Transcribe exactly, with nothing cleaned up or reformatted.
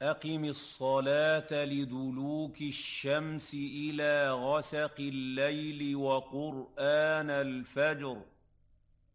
أقم الصلاة لدلوك الشمس إلى غسق الليل وقرآن الفجر